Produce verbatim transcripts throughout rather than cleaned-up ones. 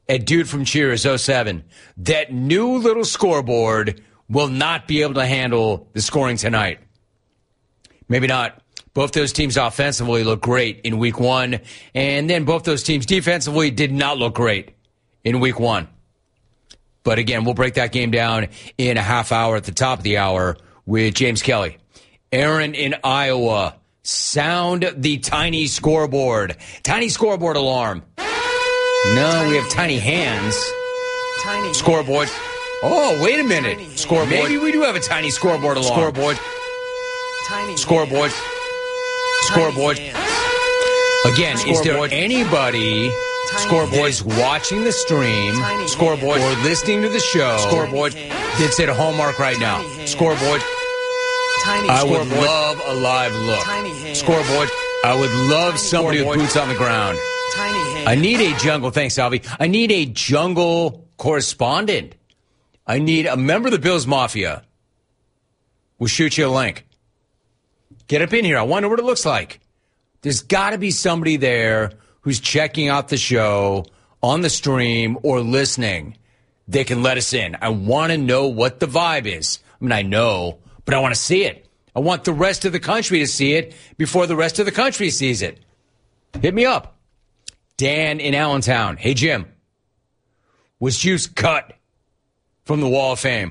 at Dude from Cheers oh seven. That new little scoreboard will not be able to handle the scoring tonight. Maybe not. Both those teams offensively look great in week one, and then both those teams defensively did not look great in week one. But again, we'll break that game down in a half hour at the top of the hour with James Kelly. Aaron in Iowa, sound the tiny scoreboard. Tiny scoreboard alarm. No, tiny we have tiny hands. hands. Tiny scoreboard. Hands. Oh, wait a minute. Scoreboard. Maybe we do have a tiny scoreboard alarm. Scoreboard. Tiny scoreboard. Hands. Scoreboard. Again, scoreboard. Is there anybody scoreboard is watching the stream, Tiny scoreboard, hands. Or listening to the show, scoreboard, that's at Hallmark right now? Hands. Scoreboard. Tiny I scoreboard. Would love a live look. Tiny scoreboard. I would love Tiny somebody scoreboard. With boots on the ground. Tiny hands. I need a jungle. Thanks, Alvy. I need a jungle correspondent. I need a member of the Bills Mafia. We'll shoot you a link. Get up in here. I wonder what it looks like. There's got to be somebody there who's checking out the show on the stream or listening. They can let us in. I want to know what the vibe is. I mean, I know, but I want to see it. I want the rest of the country to see it before the rest of the country sees it. Hit me up. Dan in Allentown. Hey, Jim. Was Juice cut from the Wall of Fame?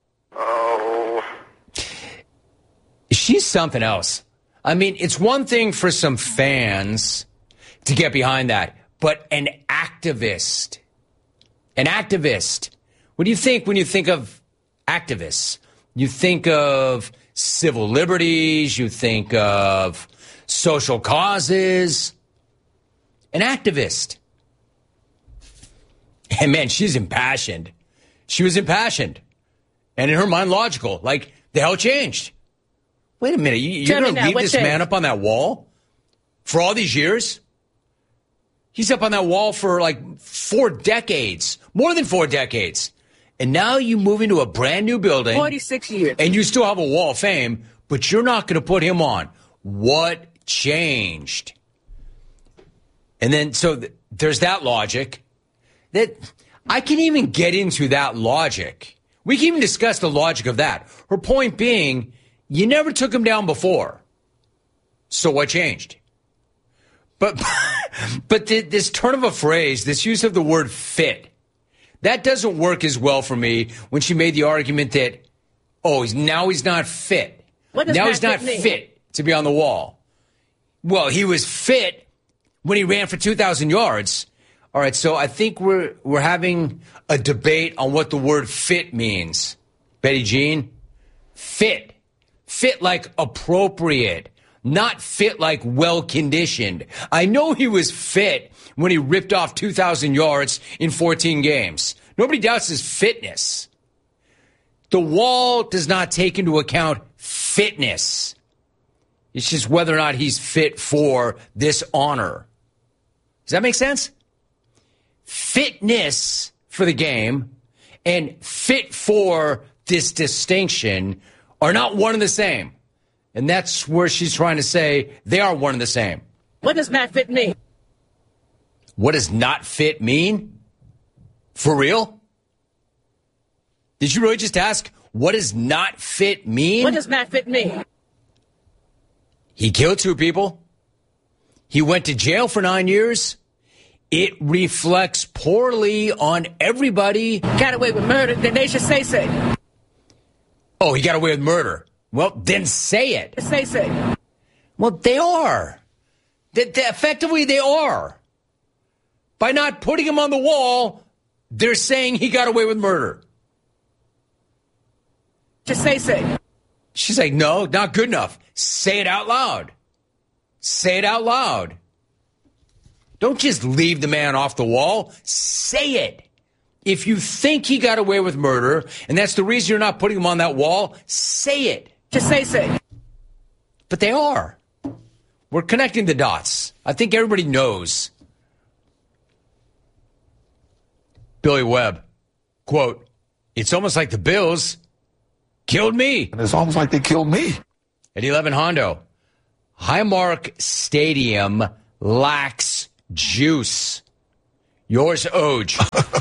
She's something else. I mean, it's one thing for some fans to get behind that, but an activist, an activist, what do you think when you think of activists? You think of civil liberties, you think of social causes, an activist. And man, she's impassioned. She was impassioned. And in her mind, logical. Like, the hell changed? Wait a minute, you, you're going to leave this changed? Man up on that wall for all these years? He's up on that wall for like four decades, more than four decades. And now you move into a brand new building. forty-six years. And you still have a Wall of Fame, but you're not going to put him on. What changed? And then, so th- there's that logic. That I can even get into that logic. We can even discuss the logic of that. Her point being, you never took him down before. So what changed? But but this turn of a phrase, this use of the word fit, that doesn't work as well for me when she made the argument that, oh, he's, now he's not fit. What does now that he's not fit, fit to be on the wall. Well, he was fit when he ran for two thousand yards. All right, so I think we're we're having a debate on what the word fit means. Betty Jean, fit. Fit like appropriate, not fit like well-conditioned. I know he was fit when he ripped off two thousand yards in fourteen games. Nobody doubts his fitness. The wall does not take into account fitness. It's just whether or not he's fit for this honor. Does that make sense? Fitness for the game and fit for this distinction are not one and the same. And that's where she's trying to say they are one and the same. What does not fit mean? What does not fit mean? For real? Did you really just ask, what does not fit mean? What does not fit mean? He killed two people. He went to jail for nine years. It reflects poorly on everybody. Got away with murder, then they should say so. Oh, he got away with murder. Well, then say it. Say so. Well, they are. They, they, effectively, they are. By not putting him on the wall, they're saying he got away with murder. Just say so. She's like, no, not good enough. Say it out loud. Say it out loud. Don't just leave the man off the wall. Say it. If you think he got away with murder, and that's the reason you're not putting him on that wall, say it. Just say so. But they are. We're connecting the dots. I think everybody knows. Billy Webb, quote, it's almost like the Bills killed me. And it's almost like they killed me. At eleven Hondo, Highmark Stadium lacks juice. Yours, Oj.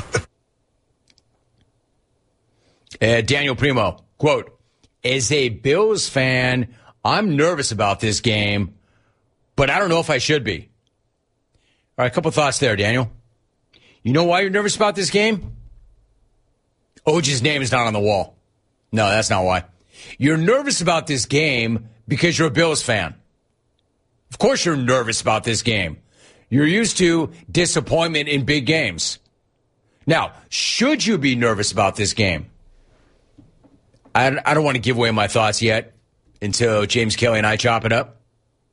uh, Daniel Primo, quote, as a Bills fan, I'm nervous about this game, but I don't know if I should be. All right, a couple thoughts there, Daniel. You know why you're nervous about this game? Oj's name is not on the wall. No, that's not why. You're nervous about this game because you're a Bills fan. Of course you're nervous about this game. You're used to disappointment in big games. Now, should you be nervous about this game? I, I don't want to give away my thoughts yet until James Kelly and I chop it up.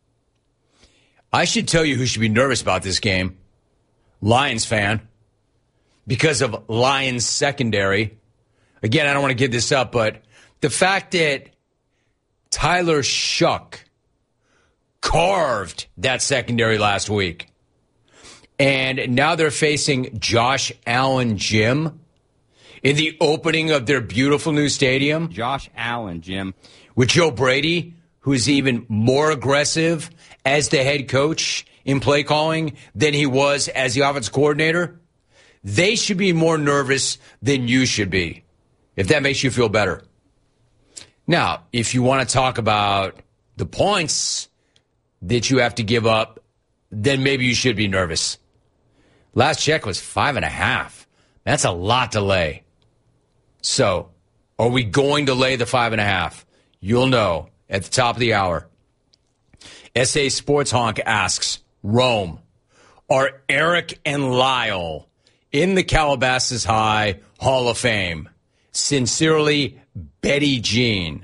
I should tell you who should be nervous about this game. Lions fan. Because of Lions secondary. Again, I don't want to give this up, but the fact that Tyler Shuck carved that secondary last week, and now they're facing Josh Allen Gym in the opening of their beautiful new stadium. Josh Allen Gym. With Joe Brady, who's even more aggressive as the head coach in play calling than he was as the offensive coordinator. They should be more nervous than you should be, if that makes you feel better. Now, if you want to talk about the points that you have to give up, then maybe you should be nervous. Last check was five and a half. That's a lot to lay. So, are we going to lay the five and a half? You'll know at the top of the hour. S A Sports Honk asks, Rome, are Eric and Lyle in the Calabasas High Hall of Fame? Sincerely, Betty Jean.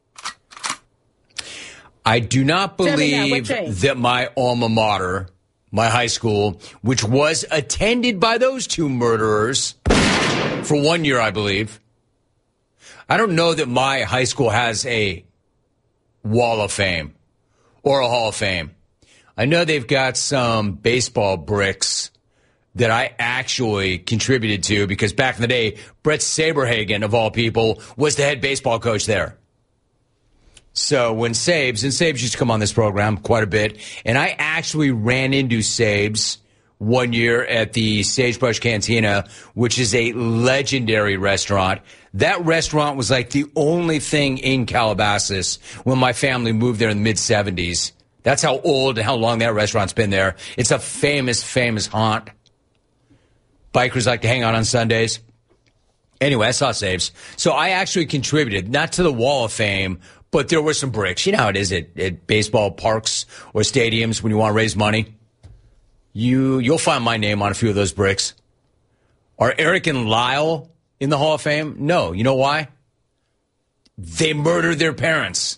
I do not believe that my alma mater, my high school, which was attended by those two murderers for one year, I believe. I don't know that my high school has a wall of fame or a hall of fame. I know they've got some baseball bricks that I actually contributed to because back in the day, Brett Saberhagen, of all people, was the head baseball coach there. So when Sabes, and Sabes used to come on this program quite a bit, and I actually ran into Sabes one year at the Sagebrush Cantina, which is a legendary restaurant. That restaurant was like the only thing in Calabasas when my family moved there in the mid-seventies. That's how old and how long that restaurant's been there. It's a famous, famous haunt. Bikers like to hang out on Sundays. Anyway, I saw Sabes. So I actually contributed, not to the Wall of Fame, but there were some bricks. You know how it is at, at baseball parks or stadiums when you want to raise money. You, you'll find my name on a few of those bricks. Are Eric and Lyle in the Hall of Fame? No. You know why? They murdered their parents.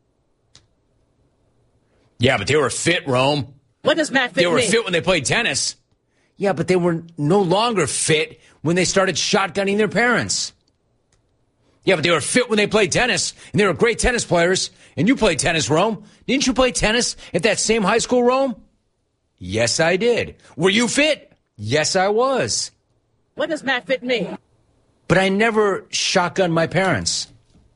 Yeah, but they were fit, Rome. What does Matt fit They were mean? fit when they played tennis. Yeah, but they were no longer fit when they started shotgunning their parents. Yeah, but they were fit when they played tennis, and they were great tennis players. And you played tennis, Rome. Didn't you play tennis at that same high school, Rome? Yes, I did. Were you fit? Yes, I was. What does Matt fit mean? But I never shotgunned my parents.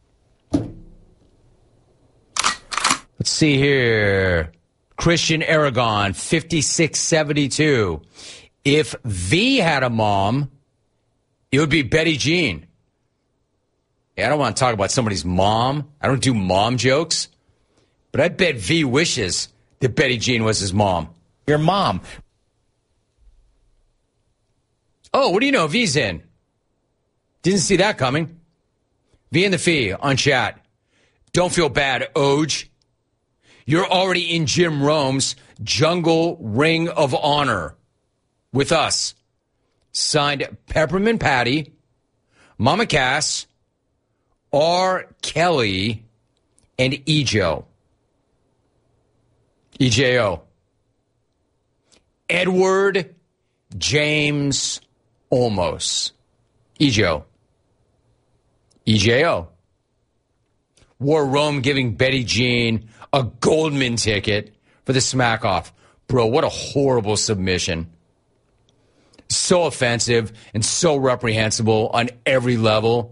Let's see here. Christian Aragon, fifty-six seventy-two. If V had a mom, it would be Betty Jean. Yeah, I don't want to talk about somebody's mom. I don't do mom jokes. But I bet V wishes that Betty Jean was his mom. Your mom. Oh, what do you know? V's in. Didn't see that coming. V and the Fee on chat. Don't feel bad, Oj. You're already in Jim Rome's Jungle Ring of Honor with us. Signed Peppermint Patty, Mama Cass, R. Kelly, and Ejo. E J O. Edward James Olmos. Ejo. E J O. War Rome giving Betty Jean a Goldman ticket for the smack off. Bro, what a horrible submission. So offensive and so reprehensible on every level.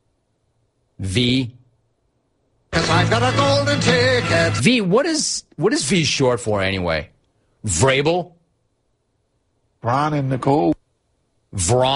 V. I got a golden ticket. V, what is what is V short for anyway? Vrabel? Ron and Nicole. Vron